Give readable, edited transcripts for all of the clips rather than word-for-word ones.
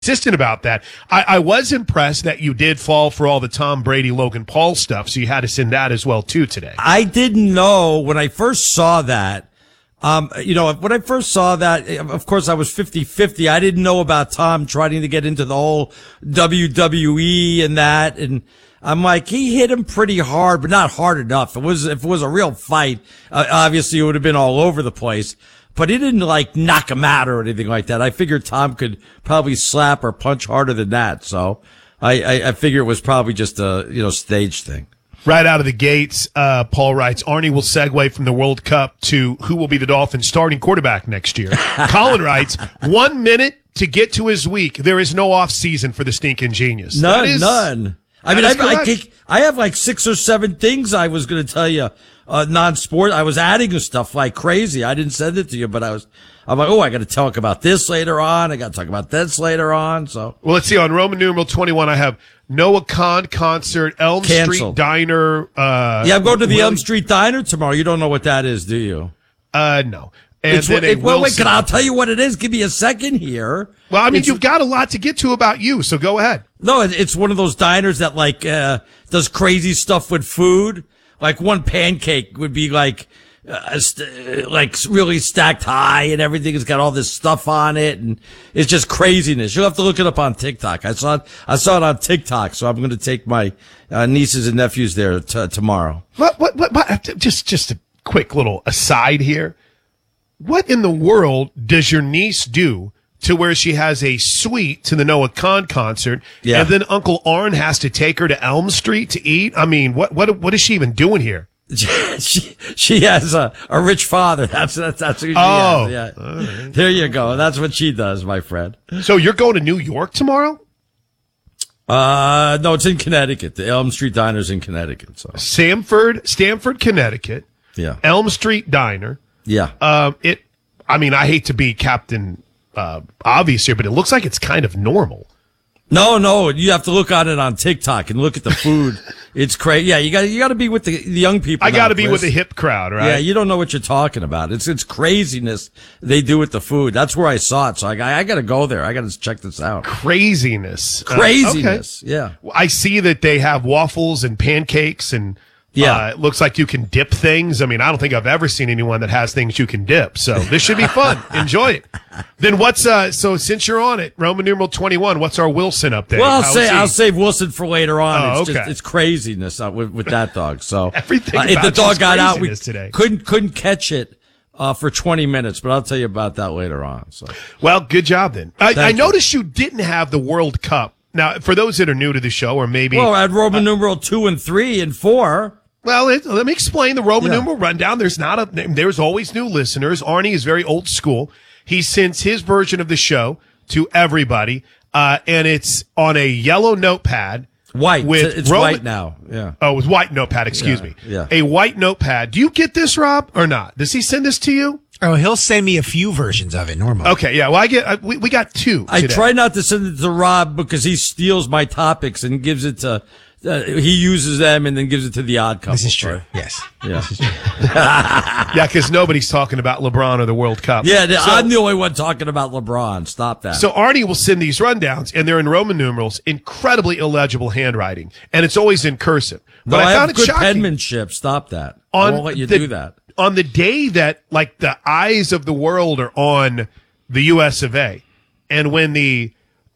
consistent about that. I was impressed that you did fall for all the Tom Brady, Logan Paul stuff, so you had to send that as well, too, today. I didn't know when I first saw that. When I first saw that, of course, I was 50-50. I didn't know about Tom trying to get into the whole WWE and that. And I'm like, he hit him pretty hard, but not hard enough. If it was a real fight, obviously it would have been all over the place. But he didn't knock him out or anything like that. I figured Tom could probably slap or punch harder than that. So I figure it was probably just a, stage thing. Right out of the gates, Paul writes, Arnie will segue from the World Cup to who will be the Dolphins' starting quarterback next year. Colin writes, 1 minute to get to his week. There is no off season for the stinking genius. None. I have 6 or 7 things I was going to tell you, non-sport. I was adding stuff like crazy. I didn't send it to you, but I'm like, I got to talk about this later on. I got to talk about this later on. So, well, let's see. On Roman numeral 21, I have Noah Khan concert, Elm Canceled. Street Diner. I'm going to the Elm Street Diner tomorrow. You don't know what that is, do you? No. And wait, I'll tell you what it is. Give me a second here. Well, I mean, you've got a lot to get to about you, so go ahead. No, it's one of those diners that does crazy stuff with food. Like one pancake would be really stacked high and everything. It's got all this stuff on it and it's just craziness. You'll have to look it up on TikTok. I saw it on TikTok, so I'm going to take my nieces and nephews there tomorrow. What? Just a quick little aside here. What in the world does your niece do to where she has a suite to the Noah Khan concert, and then Uncle Arn has to take her to Elm Street to eat? I mean, what is she even doing here? She has a rich father. That's who she has. Yeah. Right. There you go. That's what she does, my friend. So you're going to New York tomorrow? No, it's in Connecticut. The Elm Street Diner's in Connecticut. So Stamford, Connecticut. Yeah. Elm Street Diner. Yeah. I hate to be Captain obvious here, but it looks like it's kind of normal. No, you have to look on it on TikTok and look at the food. It's crazy. Yeah, you got to be with the young people. I got to be with the hip crowd, right? Yeah, you don't know what you're talking about. It's craziness they do with the food. That's where I saw it, so I got to go there. I got to check this out. Craziness. Okay. Yeah. I see that they have waffles and pancakes and. Yeah. It looks like you can dip things. I mean, I don't think I've ever seen anyone that has things you can dip. So this should be fun. Enjoy it. Then so since you're on it, Roman numeral 21, what's our Wilson update? Well, I'll save Wilson for later on. Oh, okay. It's craziness with that dog. So everything if the dog got out, we today. couldn't catch it for 20 minutes, but I'll tell you about that later on. So, well, good job then. I noticed you didn't have the World Cup. Now, for those that are new to the show, or maybe I had Roman numeral 2 and 3 and 4. Well, let me explain the Roman numeral rundown. There's always new listeners. Arnie is very old school. He sends his version of the show to everybody, and it's on a yellow notepad. White. It's white now. Yeah. Oh, it was white notepad. Excuse me. Yeah. A white notepad. Do you get this, Rob, or not? Does he send this to you? Oh, he'll send me a few versions of it normally. Okay, yeah. Well, we got 2 I today. try not to send it to Rob because he steals my topics and gives it to. He uses them and then gives it to the odd couple. This is true. Yes. Yeah. This is true. Yeah, because nobody's talking about LeBron or the World Cup. Yeah, I'm the only one talking about LeBron. Stop that. So Arnie will send these rundowns, and they're in Roman numerals, incredibly illegible handwriting, and it's always in cursive. But I found have it good shocking. penmanship. Stop that. I won't let you do that. On the day that, the eyes of the world are on the U.S. of A., and when the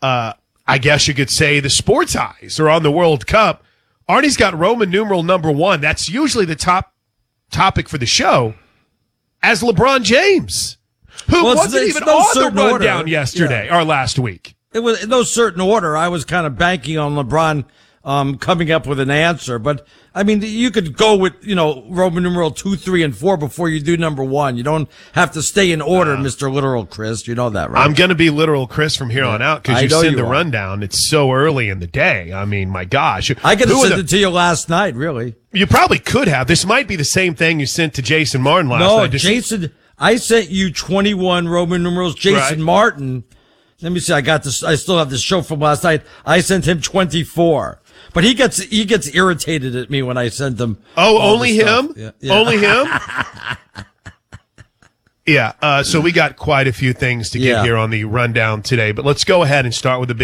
I guess you could say the sports eyes are on the World Cup, Arnie's got Roman numeral number 1. That's usually the top topic for the show, as LeBron James, who wasn't even on the rundown yesterday or last week. It was in no certain order. I was kind of banking on LeBron coming up with an answer, but I mean, you could go with, Roman numeral 2, 3, and 4 before you do number 1. You don't have to stay in order, Mr. Literal Chris. You know that, right? I'm going to be Literal Chris from here on out because you send the rundown. It's so early in the day. I mean, my gosh. I could have sent it to you last night, really. You probably could have. This might be the same thing you sent to Jason Martin last night. No, Jason, I sent you 21 Roman numerals. Jason Martin, let me see, I still have this show from last night. I sent him 24. But he gets irritated at me when I send him. Oh, only him? Yeah. Only him? Yeah. So we got quite a few things to get Yeah. here on the rundown today, but let's go ahead and start with the big